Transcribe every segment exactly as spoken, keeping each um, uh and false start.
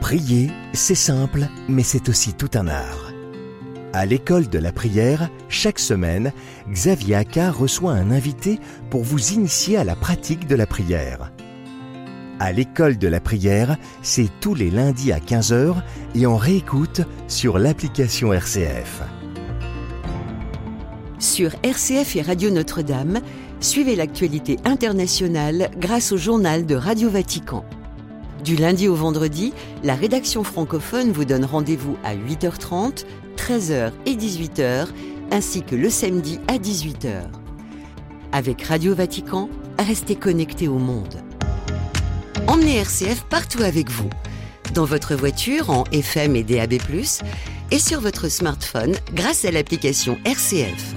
Prier, c'est simple, mais c'est aussi tout un art. À l'école de la prière, chaque semaine, Xavier Accard reçoit un invité pour vous initier à la pratique de la prière. À l'école de la prière, c'est tous les lundis à quinze heures et en réécoute sur l'application R C F. Sur R C F et Radio Notre-Dame, suivez l'actualité internationale grâce au journal de Radio Vatican. Du lundi au vendredi, la rédaction francophone vous donne rendez-vous à huit heures trente, treize heures et dix-huit heures, ainsi que le samedi à dix-huit heures. Avec Radio Vatican, restez connectés au monde. Emmenez R C F partout avec vous, dans votre voiture en F M et D A B plus, et sur votre smartphone grâce à l'application R C F.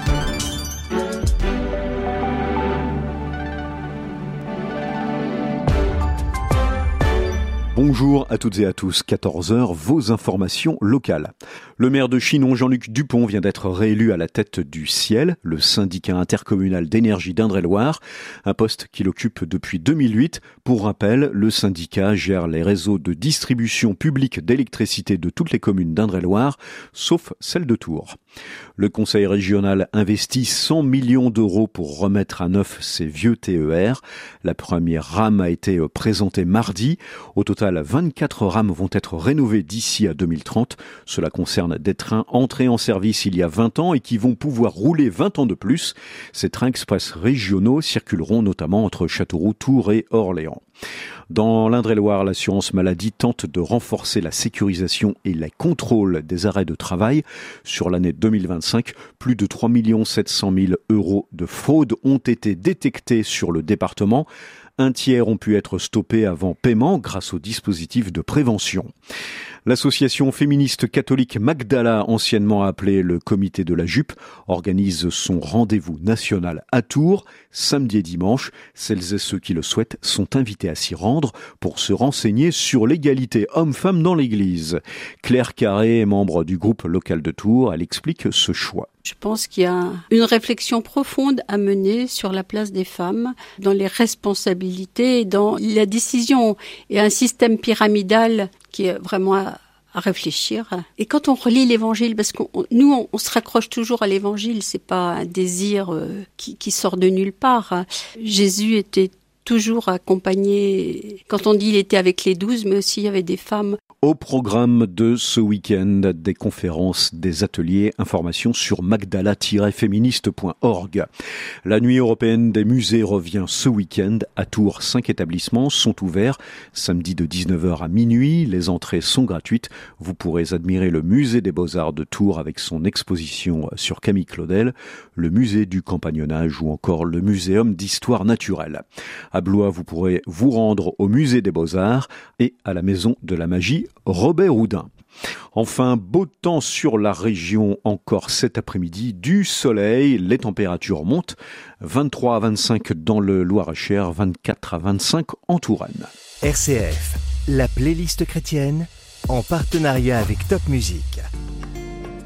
Bonjour à toutes et à tous, quatorze heures, vos informations locales. Le maire de Chinon, Jean-Luc Dupont, vient d'être réélu à la tête du Ciel, le syndicat intercommunal d'énergie d'Indre-et-Loire, un poste qu'il occupe depuis deux mille huit. Pour rappel, le syndicat gère les réseaux de distribution publique d'électricité de toutes les communes d'Indre-et-Loire, sauf celle de Tours. Le conseil régional investit cent millions d'euros pour remettre à neuf ces vieux T E R. La première rame a été présentée mardi. Au total, vingt-quatre rames vont être rénovées d'ici à deux mille trente. Cela concerne des trains entrés en service il y a vingt ans et qui vont pouvoir rouler vingt ans de plus. Ces trains express régionaux circuleront notamment entre Châteauroux, Tours et Orléans. Dans l'Indre-et-Loire, l'assurance maladie tente de renforcer la sécurisation et les contrôles des arrêts de travail. Sur l'année deux mille vingt-cinq, plus de trois millions sept cent mille euros de fraude ont été détectés sur le département. Un tiers ont pu être stoppés avant paiement grâce au dispositif de prévention. L'association féministe catholique Magdala, anciennement appelée le Comité de la Jupe, organise son rendez-vous national à Tours, samedi et dimanche. Celles et ceux qui le souhaitent sont invités à s'y rendre pour se renseigner sur l'égalité homme-femme dans l'Église. Claire Carré est membre du groupe local de Tours. Elle explique ce choix. Je pense qu'il y a une réflexion profonde à mener sur la place des femmes dans les responsabilités, dans la décision et un système pyramidal qui est vraiment à, à réfléchir. Et quand on relit l'évangile, parce que nous, on, on se raccroche toujours à l'évangile, c'est pas un désir euh, qui, qui sort de nulle part. Jésus était toujours accompagné, quand on dit il était avec les douze, mais aussi il y avait des femmes. Au programme de ce week-end, des conférences, des ateliers, informations sur magdala tiret féministe point org. La nuit européenne des musées revient ce week-end. À Tours, cinq établissements sont ouverts. Samedi de dix-neuf heures à minuit, les entrées sont gratuites. Vous pourrez admirer le musée des Beaux-Arts de Tours avec son exposition sur Camille Claudel, le musée du Compagnonnage ou encore le muséum d'histoire naturelle. À Blois, vous pourrez vous rendre au musée des Beaux-Arts et à la maison de la magie Robert Houdin. Enfin, beau temps sur la région encore cet après-midi, du soleil, les températures montent, vingt-trois à vingt-cinq dans le Loir-et-Cher, vingt-quatre à vingt-cinq en Touraine. R C F, la playlist chrétienne, en partenariat avec Top Music.